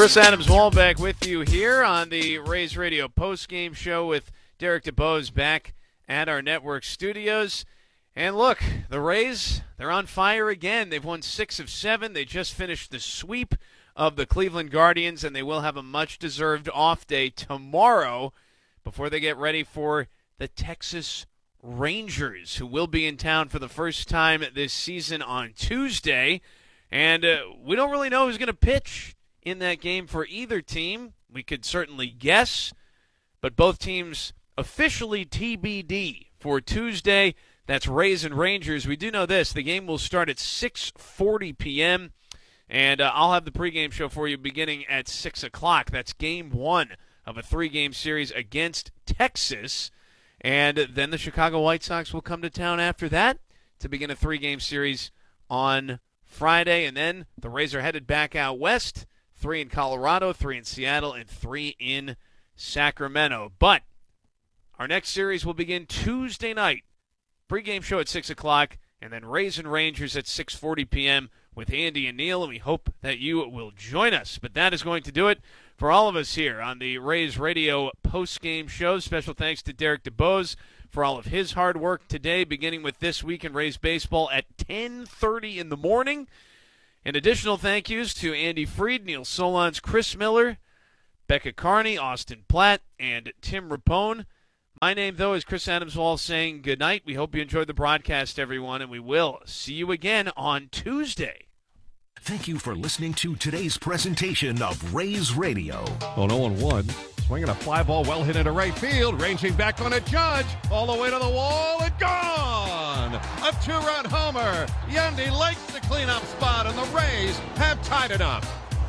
Chris Adams-Wall back with you here on the Rays Radio post-game show with Derek DeBose back at our network studios. And look, the Rays, they're on fire again. They've won 6 of 7. They just finished the sweep of the Cleveland Guardians, and they will have a much-deserved off day tomorrow before they get ready for the Texas Rangers, who will be in town for the first time this season on Tuesday. And we don't really know who's going to pitch in that game for either team. We could certainly guess, but both teams officially TBD for Tuesday. That's Rays and Rangers. We do know this. The game will start at 6:40 p.m., and I'll have the pregame show for you beginning at 6 o'clock. That's game 1 of a 3-game series against Texas. And then the Chicago White Sox will come to town after that to begin a 3-game series on Friday. And then the Rays are headed back out west, 3 in Colorado, 3 in Seattle, and 3 in Sacramento. But our next series will begin Tuesday night. Pre-game show at 6 o'clock, and then Rays and Rangers at 6:40 p.m. with Andy and Neil, and we hope that you will join us. But that is going to do it for all of us here on the Rays Radio post-game show. Special thanks to Derek DeBose for all of his hard work today, beginning with This Week in Rays Baseball at 10:30 in the morning. And additional thank yous to Andy Freed, Neil Solondz, Chris Miller, Becca Carney, Austin Platt, and Tim Rapone. My name, though, is Chris Adams-Wall saying good night. We hope you enjoyed the broadcast, everyone, and we will see you again on Tuesday. Thank you for listening to today's presentation of Rays Radio. Oh, 0-1. Swinging a fly ball well hit into right field, ranging back on a Judge, all the way to the wall and gone! A 2-run homer. Yandy likes the cleanup spot, and the Rays have tied it up.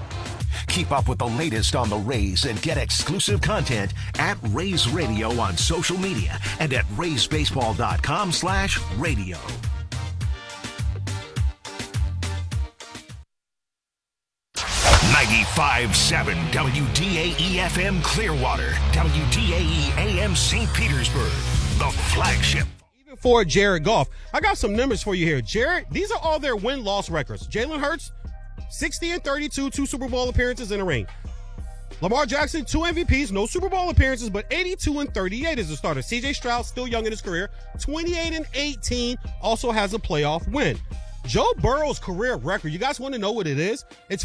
Keep up with the latest on the Rays and get exclusive content at Rays Radio on social media and at raysbaseball.com/radio. .95.7 WDAE-FM Clearwater, WDAE-AM St. Petersburg, the flagship. Even for Jared Goff, I got some numbers for you here. Jared, these are all their win-loss records. Jalen Hurts, 60-32, 2 Super Bowl appearances in a ring. Lamar Jackson, 2 MVPs, no Super Bowl appearances, but 82-38 as a starter. CJ Stroud, still young in his career, 28-18, also has a playoff win. Joe Burrow's career record, you guys want to know what it is? It's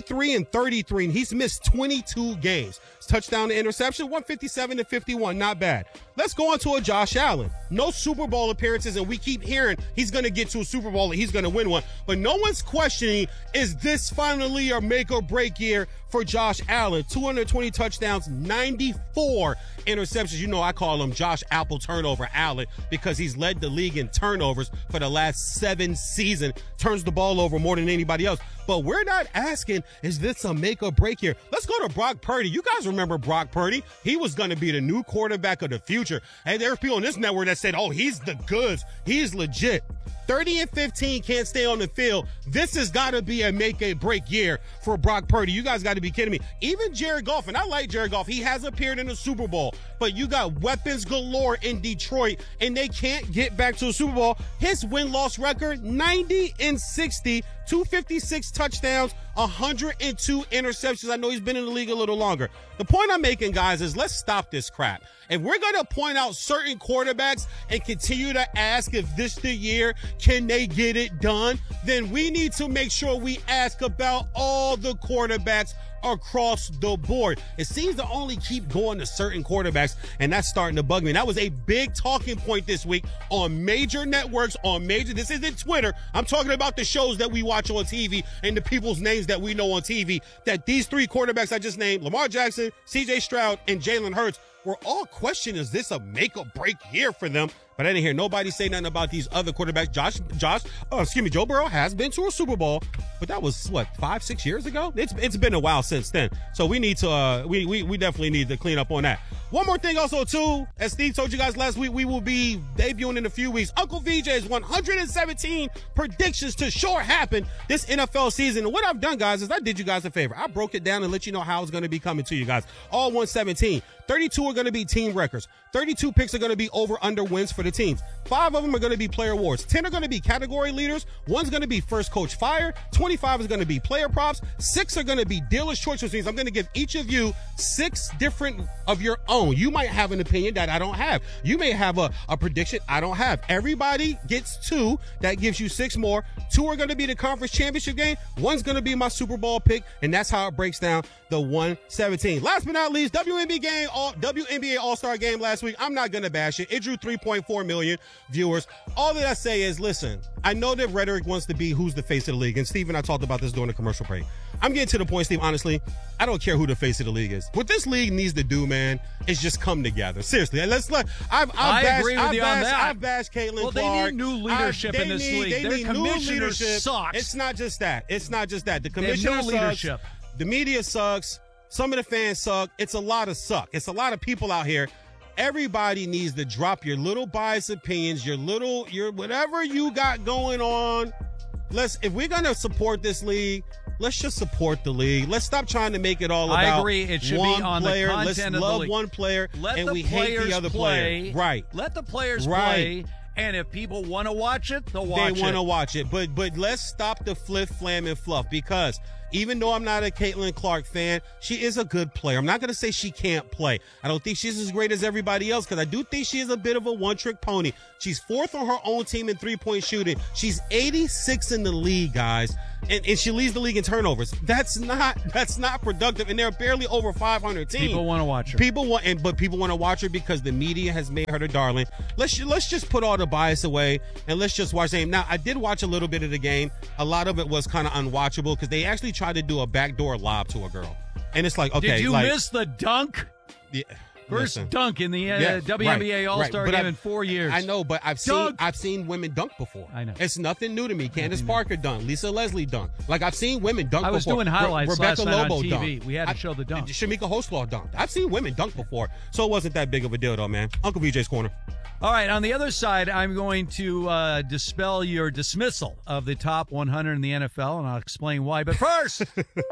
43-33, and he's missed 22 games. Touchdown to interception, 157-51, not bad. Let's go on to a Josh Allen. No Super Bowl appearances, and we keep hearing he's going to get to a Super Bowl and he's going to win one. But no one's questioning, is this finally a make-or-break year for Josh Allen? 220 touchdowns, 94 interceptions. You know I call him Josh Apple Turnover Allen because he's led the league in turnovers for the last 7 seasons. Turns the ball over more than anybody else. But we're not asking, is this a make-or-break year? Let's go to Brock Purdy. You guys remember Brock Purdy? He was going to be the new quarterback of the future. And there are people on this network that said, oh, he's the goods. He's legit. 30-15, can't stay on the field. This has got to be a make-or-break year for Brock Purdy. You guys got to be kidding me. Even Jared Goff, and I like Jared Goff, he has appeared in the Super Bowl, but you got weapons galore in Detroit, and they can't get back to the Super Bowl. His win-loss record, 90-60, 256 touchdowns, 102 interceptions. I know he's been in the league a little longer. The point I'm making, guys, is let's stop this crap. If we're going to point out certain quarterbacks and continue to ask if this the year, can they get it done, then we need to make sure we ask about all the quarterbacks across the board. It seems to only keep going to certain quarterbacks, and that's starting to bug me. And that was a big talking point this week on major networks, this isn't Twitter. I'm talking about the shows that we watch on TV and the people's names that we know on TV, that these 3 quarterbacks I just named, Lamar Jackson, CJ Stroud, and Jalen Hurts, were all questioned, is this a make or break year for them? But I didn't hear nobody say nothing about these other quarterbacks. Joe Burrow has been to a Super Bowl, but that was 5-6 years ago. It's been a while since then. So we need to we definitely need to clean up on that. One more thing also, too. As Steve told you guys last week, we will be debuting in a few weeks. Uncle VJ's 117 predictions to sure happen this NFL season. And what I've done, guys, is I did you guys a favor. I broke it down and let you know how it's going to be coming to you guys. All 117. 32 are going to be team records. 32 picks are going to be over-under wins for the teams. 5 of them are going to be player awards. 10 are going to be category leaders. 1's going to be first coach fire. 25 is going to be player props. 6 are going to be dealer's choice, which means I'm going to give each of you 6 different of your own. You might have an opinion that I don't have. You may have a prediction I don't have. Everybody gets 2. That gives you 6 more. 2 are going to be the conference championship game. 1's going to be my Super Bowl pick, and that's how it breaks down the 117. Last but not least, WNBA All-Star Game last week. I'm not going to bash it. It drew 3.4 million viewers. All that I say is, listen, I know that rhetoric wants to be who's the face of the league, and Steve and I talked about this during the commercial break. I'm getting to the point, Steve, honestly, I don't care who the face of the league is. What this league needs to do, man, is just come together. Seriously, I agree with you on that. I've bashed Caitlin Clark. They need new leadership in this league. They need Their new commissioner leadership. sucks. It's not just that. The commissioner no sucks. leadership. The media sucks. Some of the fans suck. It's a lot of suck. It's a lot of people out here. Everybody needs to drop your little biased opinions, your whatever you got going on. If we're going to support this league, let's just support the league. Let's stop trying to make it all about I agree. It should one be on player. the content Let's of the love league. one player, and we hate the other play. player. Right. Let the players Right. play. And if people want to watch it, they'll watch it. They want to watch it. But let's stop the flip, flam, and fluff, because even though I'm not a Caitlin Clark fan, she is a good player. I'm not going to say she can't play. I don't think she's as great as everybody else, because I do think she is a bit of a one-trick pony. She's 4th on her own team in three-point shooting. She's 86 in the league, guys. And she leads the league in turnovers. That's not productive, and they're barely over 500 teams. People want to watch her. But people want to watch her because the media has made her the darling. Let's just put all the bias away and let's just watch the game. Now, I did watch a little bit of the game. A lot of it was kind of unwatchable because they actually tried to do a backdoor lob to a girl, and it's like, okay, did you miss the dunk? Yeah. First Listen. dunk in the WNBA All-Star game in 4 years. I know, but I've seen women dunk before. I know. It's nothing new to me. Candace Parker dunked. Lisa Leslie dunked. Like, I've seen women dunk before. I was doing highlights Rebecca last night Lobo on TV. dunked. We had to show the dunk. Shamika Hoslaw dunked. I've seen women dunk before, so it wasn't that big of a deal, though, man. Uncle VJ's Corner. All right, on the other side, I'm going to dispel your dismissal of the top 100 in the NFL, and I'll explain why. But first,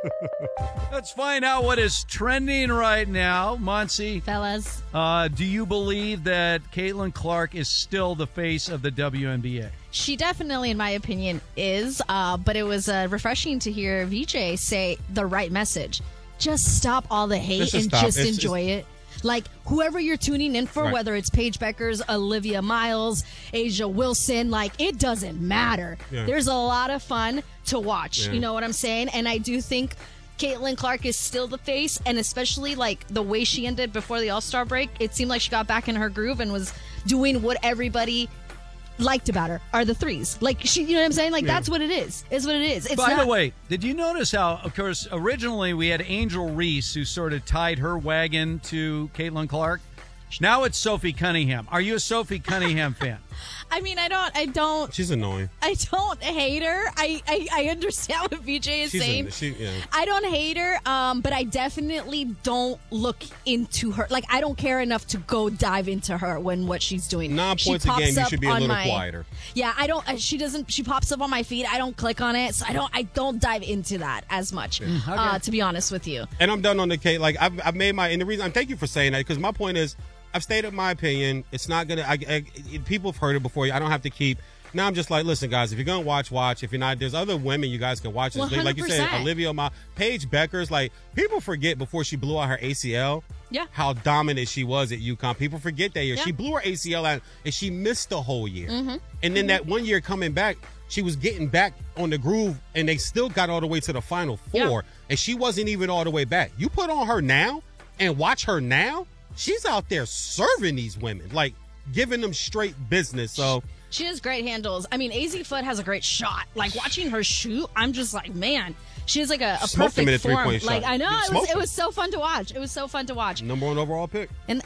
let's find out what is trending right now. Monsi, fellas, do you believe that Caitlin Clark is still the face of the WNBA? She definitely, in my opinion, is. But it was refreshing to hear VJ say the right message. Just stop all the hate and just enjoy it. Like, whoever you're tuning in for, whether it's Paige Beckers, Olivia Miles, Asia Wilson, like, it doesn't matter. Yeah. There's a lot of fun to watch. Yeah. You know what I'm saying? And I do think Caitlin Clark is still the face, and especially, like, the way she ended before the All-Star break, it seemed like she got back in her groove and was doing what everybody liked about her are the threes. Like, she, you know what I'm saying? Like, that's what it is. It's what it is. It's By the way, did you notice how, of course, originally we had Angel Reese, who sort of tied her wagon to Caitlin Clark. Now it's Sophie Cunningham. Are you a Sophie Cunningham fan? I mean, I don't. She's annoying. I don't hate her. I understand what VJ is saying. I don't hate her, but I definitely don't look into her. Like, I don't care enough to go dive into her when what she's doing. 9 points a game, you should be a little quieter. Yeah, I don't. She doesn't. She pops up on my feed. I don't click on it, so I don't dive into that as much. Okay. To be honest with you. And I'm done on the Kate. Like, I've made my. And the reason, thank you for saying that, because my point is, I've stated my opinion. It's not going to, people have heard it before. I don't have to keep. Now I'm just like, listen, guys, if you're going to watch. If you're not, there's other women you guys can watch. This. Like you said, Olivia, Paige Beckers. Like, people forget before she blew out her ACL, how dominant she was at UConn. People forget that year. Yeah. She blew her ACL out, and she missed the whole year. Mm-hmm. And then that 1 year coming back, she was getting back on the groove, and they still got all the way to the Final Four, and she wasn't even all the way back. You put on her now and watch her now, she's out there serving these women, like giving them straight business. So she has great handles. I mean, AZ Foot has a great shot. Like, watching her shoot, I'm just like, man, she has like a perfect form. Like, I know it was so fun to watch. It was so fun to watch. Number 1 overall pick. But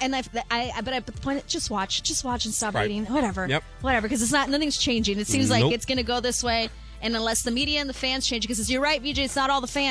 the point, just watch and stop reading. Whatever, because nothing's changing. It seems like it's going to go this way. And unless the media and the fans change, because you're right, VJ, it's not all the fans.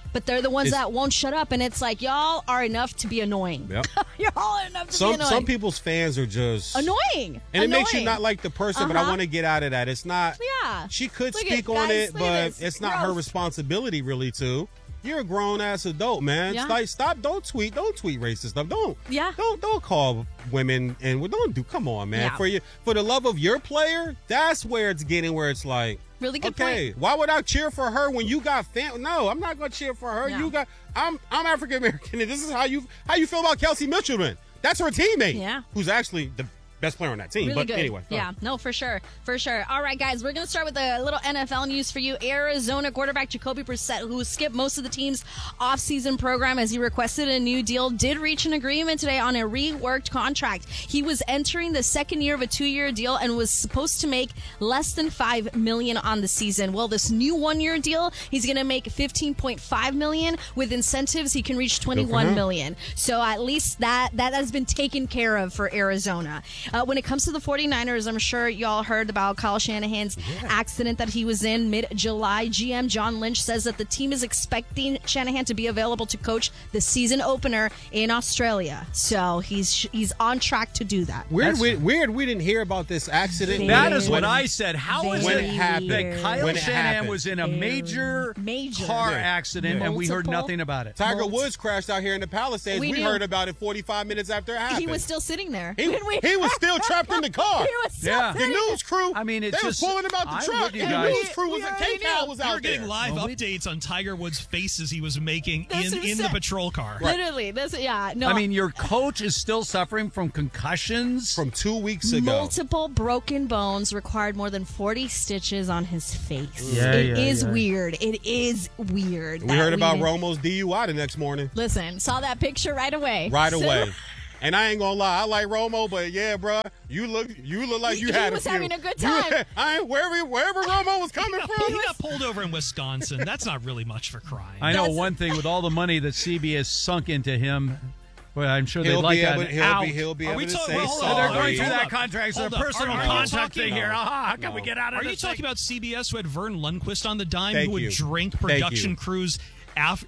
but they're the ones that won't shut up. And it's like, y'all are enough to be annoying. Yep. You're all enough to be annoying. Some people's fans are just annoying. And it makes you not like the person, but I want to get out of that. It's not. Yeah. She could speak on it, but it's not her responsibility really to. You're a grown ass adult, man. Yeah. Like, stop. Don't tweet racist stuff. Don't. Yeah. Don't call women and don't do. Come on, man. Yeah. For the love of your player, that's where it's getting. Where it's like, really good okay, point. why would I cheer for her when you got No, I'm not going to cheer for her. Yeah. You got. I'm African American, and this is how you feel about Kelsey Mitchellman. That's her teammate. Yeah. Who's actually the best player on that team. Really but good. anyway. Yeah, no, for sure. For sure. All right, guys, we're going to start with a little NFL news for you. Arizona quarterback Jacoby Brissett, who skipped most of the team's offseason program as he requested a new deal, did reach an agreement today on a reworked contract. He was entering the second year of a 2-year deal and was supposed to make less than $5 million on the season. Well, this new 1-year deal, he's going to make $15.5 million. With incentives, he can reach $21 million. So at least that has been taken care of for Arizona. When it comes to the 49ers, I'm sure y'all heard about Kyle Shanahan's accident that he was in mid-July. GM John Lynch says that the team is expecting Shanahan to be available to coach the season opener in Australia. So he's on track to do that. Weird we didn't hear about this accident. That is what I said. How is it happened that Kyle Shanahan was in a major car Yeah. accident and we heard nothing about it? Tiger Woods crashed out here in the Palisades. We heard about it 45 minutes after it happened. He was still sitting there. He was still trapped in the car. He was still The news crew. I mean, it's they just were pulling him out the I'm truck. with you And the guys. news crew was K-Cal was We out were getting there. live updates on Tiger Woods' faces he was making That's in the patrol car. Literally. No. I mean, your coach is still suffering from concussions. From 2 weeks ago. Multiple broken bones, required more than 40 stitches on his face. Yeah, It is yeah. weird. It is weird. We heard about Romo's DUI the next morning. Listen, saw that picture right away. Right away. And I ain't gonna lie, I like Romo, but yeah, bro, you look like you had He was a few. having a good time. Wherever Romo was coming from. He got pulled over in Wisconsin. That's not really much for crying. I know That's- one thing with all the money that CBS sunk into him. Well, I'm sure they'd He'll like be that able, out. he'll be Are able we to talking- say well, hold on. sorry. They're going through Hold that up. contract. So Hold a up. personal Are you contact talking- thing here. How can we get out of Are you this? talking about CBS who had Vern Lundquist on the dime Thank who would you. drink Thank production you. crews out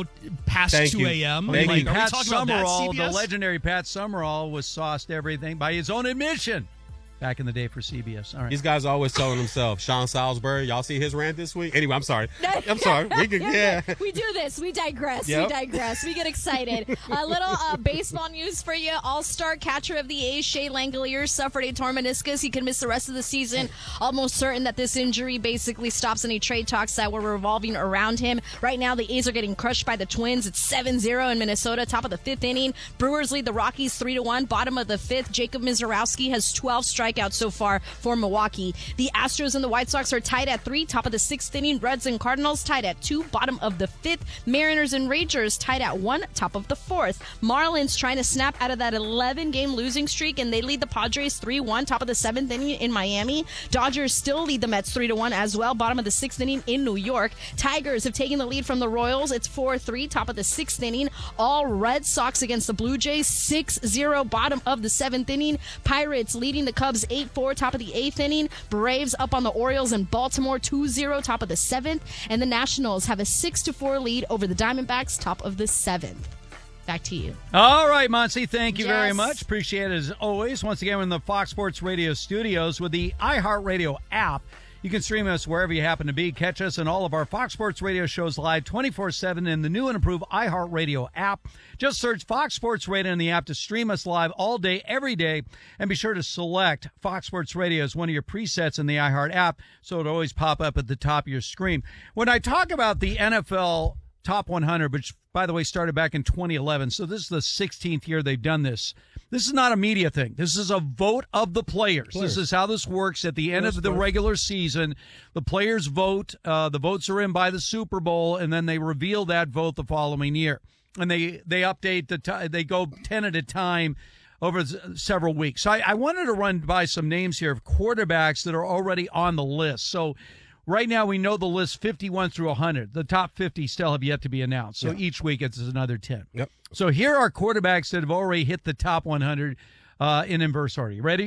past Thank 2 you. a.m.? Thank Like, you. are we Pat talking about that Summerall, the CBS? legendary Pat Summerall, was sauced everything by his own admission back in the day for CBS. All right. These guys are always telling themselves. Sean Salisbury, y'all see his rant this week? Anyway, I'm sorry. We can, We do this. We digress. Yep. We digress. We get excited. A little baseball news for you. All-star catcher of the A's, Shea Langeliers, suffered a torn meniscus. He could miss the rest of the season. Almost certain that this injury basically stops any trade talks that were revolving around him. Right now, the A's are getting crushed by the Twins. It's 7-0 in Minnesota, top of the 5th inning. Brewers lead the Rockies 3-1. Bottom of the 5th, Jacob Mizorowski has 12 strikeouts so far for Milwaukee. The Astros and the White Sox are tied at 3, top of the 6th inning. Reds and Cardinals tied at 2, bottom of the 5th. Mariners and Rangers tied at 1, top of the 4th. Marlins trying to snap out of that 11-game losing streak, and they lead the Padres 3-1, top of the 7th inning in Miami. Dodgers still lead the Mets 3-1 as well, bottom of the 6th inning in New York. Tigers have taken the lead from the Royals. It's 4-3, top of the 6th inning. All Red Sox against the Blue Jays 6-0, bottom of the 7th inning. Pirates leading the Cubs 8-4, top of the 8th inning. Braves up on the Orioles in Baltimore 2-0, top of the 7th. And the Nationals have a 6-4 lead over the Diamondbacks, top of the 7th. Back to you. All right, Monty, thank you very Yes. much. Appreciate it as always. Once again, we're in the Fox Sports Radio studios with the iHeartRadio app. You can stream us wherever you happen to be. Catch us and all of our Fox Sports Radio shows live 24/7 in the new and improved iHeartRadio app. Just search Fox Sports Radio in the app to stream us live all day, every day. And be sure to select Fox Sports Radio as one of your presets in the iHeart app so it'll always pop up at the top of your screen. When I talk about the NFL Top 100, which, by the way, started back in 2011, so this is the 16th year they've done this. This is not a media thing. This is a vote of the players. This is how this works at the end of the regular season. The players vote. The votes are in by the Super Bowl, and then they reveal that vote the following year. And they update they go 10 at a time over several weeks. So I wanted to run by some names here of quarterbacks that are already on the list. So right now, we know the list 51 through 100. The top 50 still have yet to be announced. So each week it's another 10. Yep. So here are quarterbacks that have already hit the top 100 in inverse order. You ready?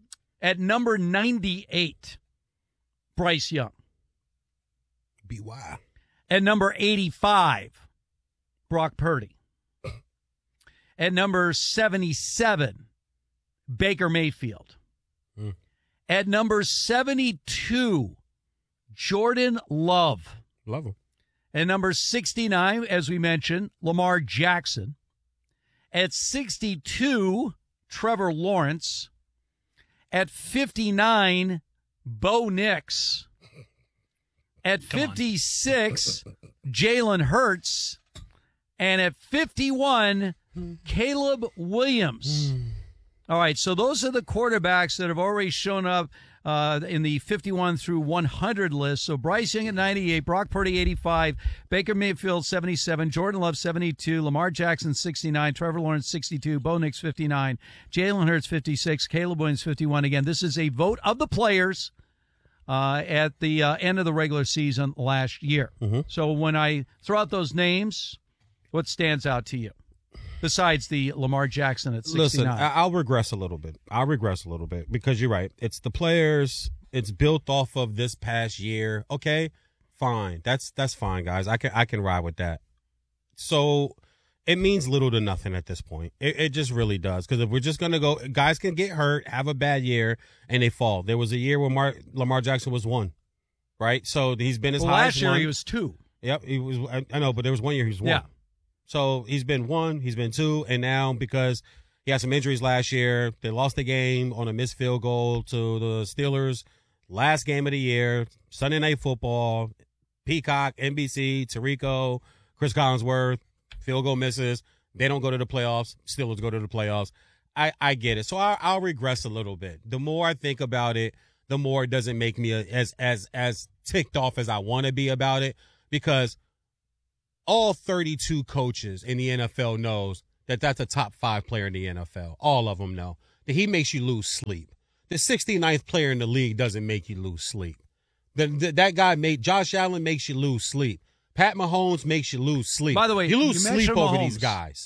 At number 98, Bryce Young. BY. At number 85, Brock Purdy. At number 77, Baker Mayfield. At number 72, Jordan Love. Love him. At number 69, as we mentioned, Lamar Jackson. At 62, Trevor Lawrence. At 59, Bo Nix. At 56, Jalen Hurts. And at 51, Caleb Williams. All right, so those are the quarterbacks that have already shown up in the 51 through 100 list. So Bryce Young at 98, Brock Purdy 85, Baker Mayfield 77, Jordan Love 72, Lamar Jackson 69, Trevor Lawrence 62, Bo Nix 59, Jalen Hurts 56, Caleb Williams 51. Again, this is a vote of the players at the end of the regular season last year. So when I throw out those names, what stands out to you? Besides the Lamar Jackson at 69. Listen, I'll regress a little bit. Because you're right. It's the players. It's built off of this past year. Okay, fine. That's fine, guys. I can ride with that. So it means little to nothing at this point. It just really does. Because if we're just going to go, guys can get hurt, have a bad year, and they fall. There was a year where Lamar Jackson was 1, right? So he's been as high as 1. Last year he was 2. Yep, he was. I know, but there was 1 year he was 1. Yeah. So he's been 1, he's been 2, and now because he had some injuries last year, they lost the game on a missed field goal to the Steelers. Last game of the year, Sunday Night Football, Peacock, NBC, Tirico, Chris Collinsworth, field goal misses. They don't go to the playoffs. Steelers go to the playoffs. I get it. So I'll regress a little bit. The more I think about it, the more it doesn't make me as ticked off as I want to be about it, because all 32 coaches in the NFL knows that that's a top 5 player in the NFL. All of them know that he makes you lose sleep. The 69th player in the league doesn't make you lose sleep. That guy Josh Allen makes you lose sleep. Pat Mahomes makes you lose sleep. By the way, you lose sleep over Mahomes. these guys.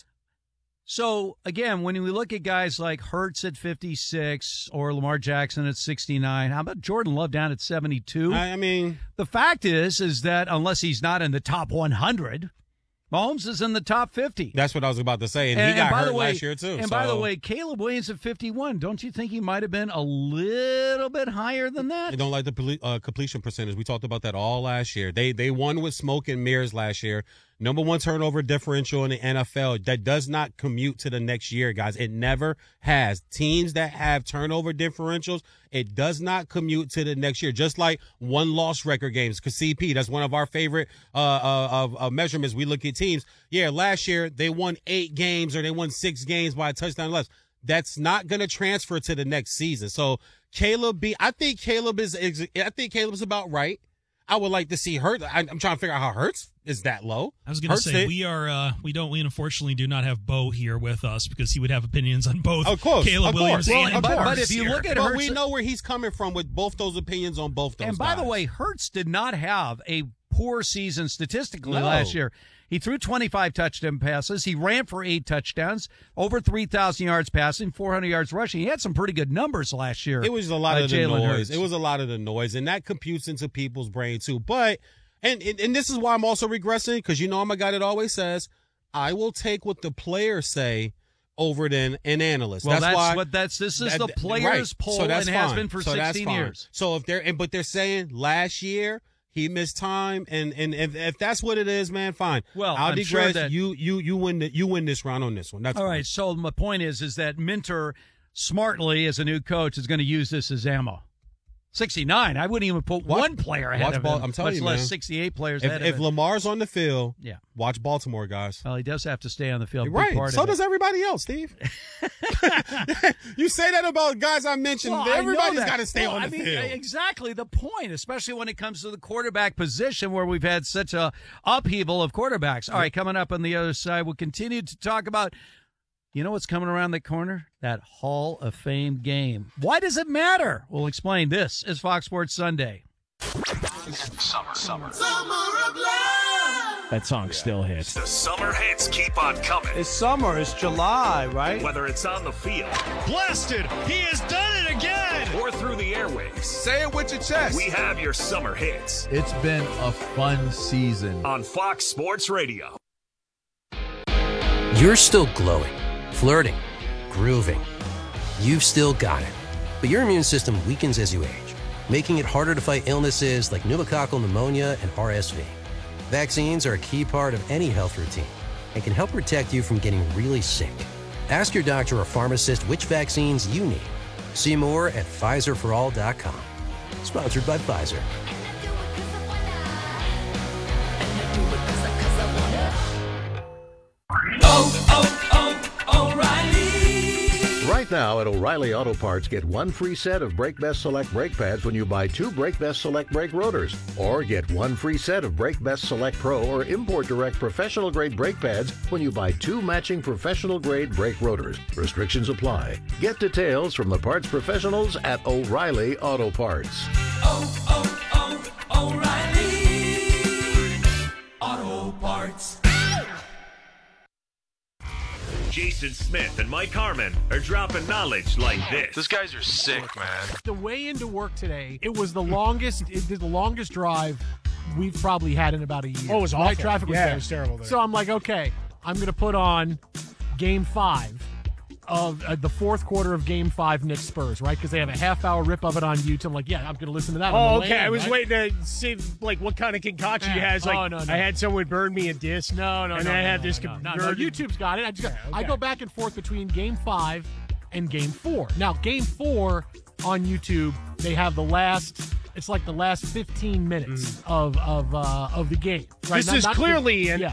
So, again, when we look at guys like Hurts at 56 or Lamar Jackson at 69, how about Jordan Love down at 72? I mean, the fact is that unless he's not in the top 100, Mahomes is in the top 50. That's what I was about to say, and he got hurt last year too. And by the way, Caleb Williams at 51, don't you think he might have been a little bit higher than that? I don't like the completion percentage. We talked about that all last year. They won with smoke and mirrors last year. Number 1 turnover differential in the NFL. That does not commute to the next year, guys. It never has. Teams that have turnover differentials, it does not commute to the next year. Just like 1-loss record games. Because CP, that's one of our favorite of measurements. We look at teams. Yeah, last year they won 8 games or they won 6 games by a touchdown less. That's not going to transfer to the next season. So I think Caleb is about right. I would like to see Hurts. I'm trying to figure out how Hurts is that low. I was going to say we unfortunately do not have Bo here with us because he would have opinions on both. Of course, Caleb Williams and Hurts. But if you look at Hurts, we know where he's coming from with both those opinions on both those. And by guys. the way, Hurts did not have a poor season statistically last year. He threw 25 touchdown passes. He ran for 8 touchdowns, over 3,000 yards passing, 400 yards rushing. He had some pretty good numbers last year. It was a lot of the Jalen noise. Hurts. It was a lot of the noise, and that computes into people's brain too. But and this is why I'm also regressing, because you know I'm a guy that always says I will take what the players say over than an analyst. Well, this is the players' poll, and has been for 16 years. So but they're saying last year he missed time, and if that's what it is, man, fine. Well, I'll I'm digress. sure that you win this round on this one. That's all fine. right. So my point is that Minter, smartly as a new coach, is going to use this as ammo. 69. I wouldn't even put one player ahead of him. I'm telling you, much less man. 68 players ahead of him. If Lamar's on the field, yeah, watch Baltimore, guys. Well, he does have to stay on the field. Right. So does everybody else, Steve. You say that about guys I mentioned. Well, everybody's got to stay on the field. Exactly the point, especially when it comes to the quarterback position where we've had such a upheaval of quarterbacks. All right, coming up on the other side, we'll continue to talk about, you know what's coming around the corner? That Hall of Fame game. Why does it matter? We'll explain. This is Fox Sports Sunday. Summer of love. That song still hits. The summer hits keep on coming. It's summer. It's July, right? Whether it's on the field. Blasted! He has done it again! Or through the airwaves. Say it with your chest. We have your summer hits. It's been a fun season. On Fox Sports Radio. You're still glowing, flirting, grooving. You've still got it. But your immune system weakens as you age, making it harder to fight illnesses like pneumococcal pneumonia and RSV. Vaccines are a key part of any health routine and can help protect you from getting really sick. Ask your doctor or pharmacist which vaccines you need. See more at PfizerForAll.com. Sponsored by Pfizer. Right now at O'Reilly Auto Parts, get one free set of Brake Best Select brake pads when you buy 2 Brake Best Select brake rotors. Or get one free set of Brake Best Select Pro or Import Direct professional grade brake pads when you buy 2 matching professional grade brake rotors. Restrictions apply. Get details from the parts professionals at O'Reilly Auto Parts. O'Reilly Auto Parts. Jason Smith and Mike Harmon are dropping knowledge like this. Those guys are sick, man. The way into work today, it was the longest drive we've probably had in about a year. Oh, it was awful. Traffic was it bad. was terrible there. So I'm like, okay, I'm going to put on Game 5 of the fourth quarter of Game 5 Knicks Spurs, right? Because they have a half-hour rip of it on YouTube. I'm like, yeah, I'm going to listen to that. Oh, okay. I was waiting to see like what kind of concoction you had. Like, no. I had someone burn me a disc. No. And I had this. No, YouTube's got it. I go back and forth between Game 5 and Game 4. Now, Game 4 on YouTube, they have the last. It's like the last 15 minutes of the game. Right? This is clearly an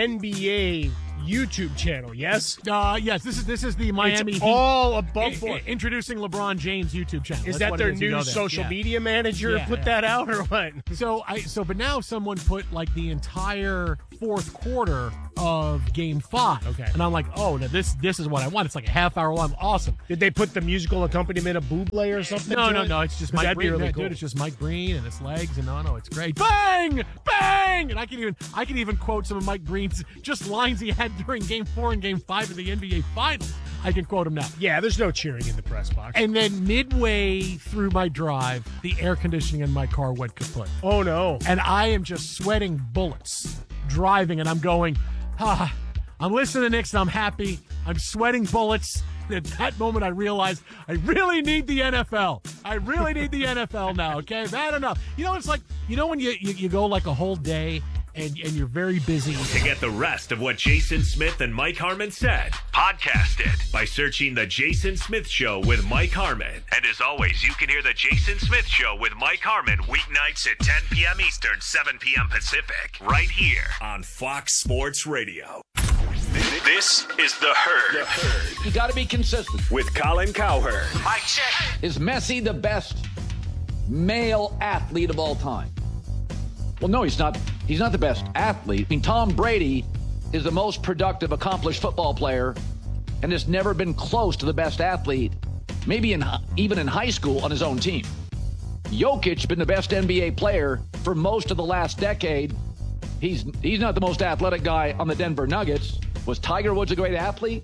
NBA YouTube channel, yes? Yes, this is the Miami It's Heat. All above board. Introducing LeBron James YouTube channel. Is That's that their new social media manager put that out or what? But now someone put like the entire fourth quarter of Game 5. Okay. And I'm like, oh, now this is what I want. It's like a half hour long. Awesome. Did they put the musical accompaniment of Bublé or something? No. It's just Mike that'd Breen. be really Dude, cool. it's just Mike Breen and its legs. And no, it's great. Bang! Bang! And I can even quote some of Mike Breen's just lines he had during Game 4 and Game 5 of the NBA Finals. I can quote him now. Yeah, there's no cheering in the press box. And then midway through my drive, the air conditioning in my car went kaput. Oh, no. And I am just sweating bullets driving, and I'm going, I'm listening to Knicks, and I'm happy. I'm sweating bullets. And at that moment, I realized I really need the NFL. I really need the NFL now, okay? Bad enough. It's like, when you go like a whole day, and you're very busy. To get the rest of what Jason Smith and Mike Harmon said, podcast it by searching The Jason Smith Show with Mike Harmon. And as always, you can hear The Jason Smith Show with Mike Harmon weeknights at 10 p.m. Eastern, 7 p.m. Pacific, right here on Fox Sports Radio. This is The Herd. You got to be consistent. With Colin Cowherd. Mike check. Is Messi the best male athlete of all time? Well, no, he's not. He's not the best athlete. I mean, Tom Brady is the most productive, accomplished football player and has never been close to the best athlete, maybe even in high school on his own team. Jokic been the best NBA player for most of the last decade. He's not the most athletic guy on the Denver Nuggets. Was Tiger Woods a great athlete?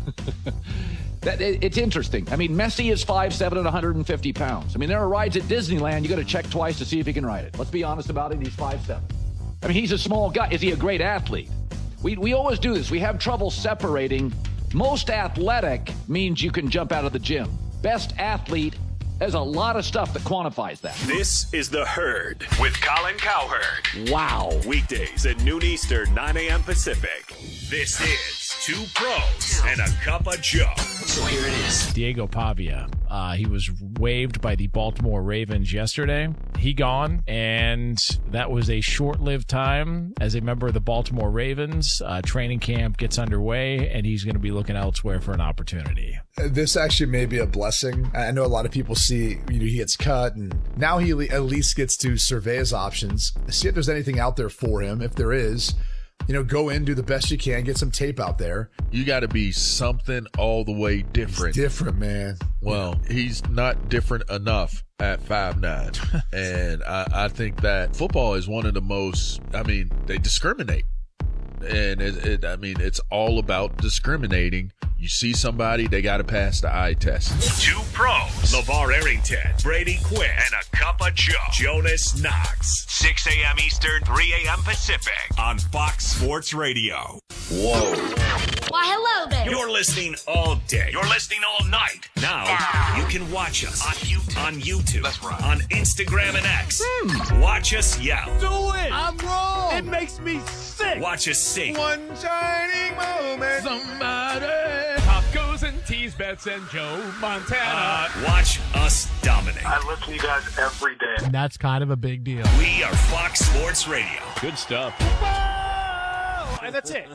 It's interesting. I mean, Messi is 5'7" and 150 pounds. I mean, there are rides at Disneyland you got to check twice to see if he can ride it. Let's be honest about it. He's 5'7". I mean, he's a small guy. Is he a great athlete? We always do this. We have trouble separating. Most athletic means you can jump out of the gym. Best athlete, there's a lot of stuff that quantifies that. This is The Herd with Colin Cowherd. Wow. Weekdays at noon Eastern, 9 a.m. Pacific. This is Two Pros and a Cup of Joe. So here it is. Diego Pavia. He was waived by the Baltimore Ravens yesterday. He gone, and that was a short-lived time as a member of the Baltimore Ravens. Training camp gets underway, and he's going to be looking elsewhere for an opportunity. This actually may be a blessing. I know a lot of people see he gets cut, and now he at least gets to survey his options, see if there's anything out there for him. If there is, go in, do the best you can, get some tape out there. You got to be something all the way different. He's different, man. Well, he's not different enough at 5'9". And I think that football is one of the most, they discriminate. And it's all about discriminating. You see somebody, they got to pass the eye test. Two Pros, LeVar Arrington, Brady Quinn, and a Cup of Joe, Jonas Knox. 6 a.m. Eastern, 3 a.m. Pacific on Fox Sports Radio. Whoa. Why, hello there. You're listening all day. You're listening all night. Now you can watch us on YouTube. That's right. On Instagram and X. Watch us yell. Do it. I'm wrong. It makes me sick. Watch us sing. One shining moment. Somebody. Tacos and teas, Bets and Joe Montana. Watch us dominate. I listen to you guys every day. And that's kind of a big deal. We are Fox Sports Radio. Good stuff. And that's it.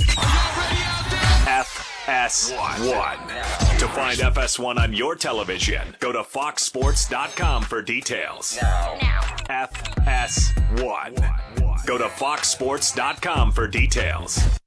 FS1. To find FS1 on your television, go to foxsports.com for details. FS1. Go to foxsports.com for details.